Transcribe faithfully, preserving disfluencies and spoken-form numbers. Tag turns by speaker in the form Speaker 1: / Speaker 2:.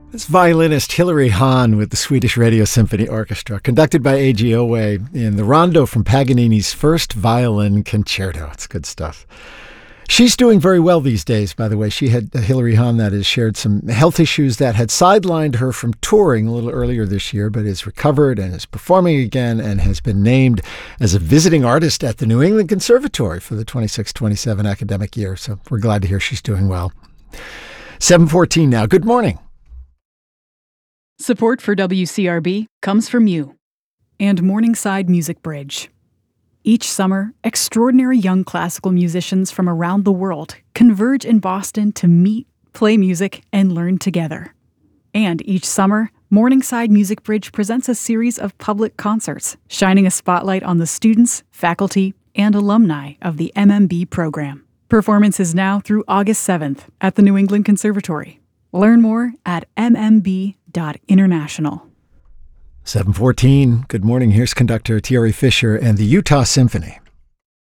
Speaker 1: It's violinist Hilary Hahn with the Swedish Radio Symphony Orchestra, conducted by A G Owe in the rondo from Paganini's first violin concerto. It's good stuff. She's doing very well these days, by the way. She had, uh, Hilary Hahn, that is, shared some health issues that had sidelined her from touring a little earlier this year, but is recovered and is performing again and has been named as a visiting artist at the New England Conservatory for the twenty-six twenty-seven academic year. So we're glad to hear she's doing well. seven fourteen now. Good morning.
Speaker 2: Support for W C R B comes from you and Morningside Music Bridge. Each summer, extraordinary young classical musicians from around the world converge in Boston to meet, play music, and learn together. And each summer, Morningside Music Bridge presents a series of public concerts, shining a spotlight on the students, faculty, and alumni of the M M B program. Performance is now through August seventh at the New England Conservatory. Learn more at m m b dot international.
Speaker 1: seven fourteen. Good morning. Here's conductor Thierry Fisher and the Utah Symphony.